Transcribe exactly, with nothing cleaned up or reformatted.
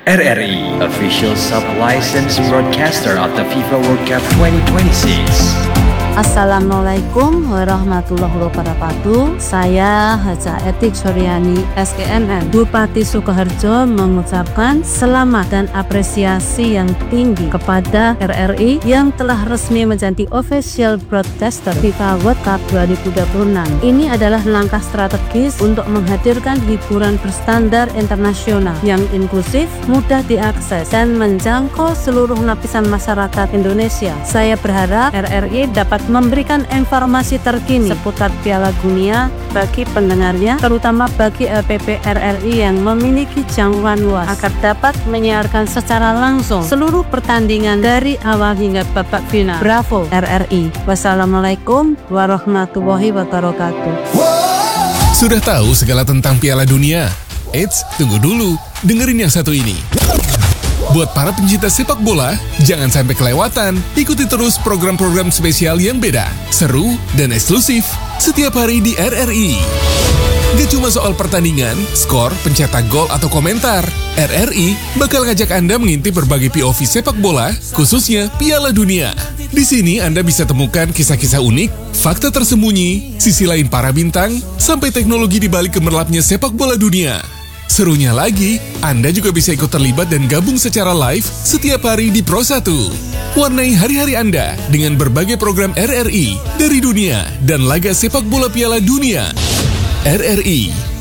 R R I, official sub-licensed broadcaster of the FIFA World Cup twenty twenty-six. Assalamualaikum warahmatullahi wabarakatuh. Saya Haja Etik Suryani S K N N Bupati Sukoharjo mengucapkan selamat dan apresiasi yang tinggi kepada R R I yang telah resmi menjadi official broadcaster FIFA World Cup dua ribu dua puluh enam. Ini adalah langkah strategis untuk menghadirkan hiburan berstandar internasional yang inklusif, mudah diakses, dan menjangkau seluruh lapisan masyarakat Indonesia. Saya berharap R R I dapat memberikan informasi terkini seputar Piala Dunia bagi pendengarnya, terutama bagi L P P R R I yang memiliki jangkauan luas, agar dapat menyiarkan secara langsung seluruh pertandingan dari awal hingga babak final. Bravo R R I. Wassalamualaikum warahmatullahi wabarakatuh. Sudah tahu segala tentang Piala Dunia? Eits, tunggu dulu, dengerin yang satu ini. Buat para pencinta sepak bola, jangan sampai kelewatan. Ikuti terus program-program spesial yang beda, seru, dan eksklusif setiap hari di R R I. Gak cuma soal pertandingan, skor, pencetak gol, atau komentar. R R I bakal ngajak Anda mengintip berbagai P O V sepak bola, khususnya Piala Dunia. Di sini Anda bisa temukan kisah-kisah unik, fakta tersembunyi, sisi lain para bintang, sampai teknologi di balik gemerlapnya sepak bola dunia. Serunya lagi, Anda juga bisa ikut terlibat dan gabung secara live setiap hari di Pro satu. Warnai hari-hari Anda dengan berbagai program R R I dari dunia dan laga sepak bola Piala Dunia. R R I,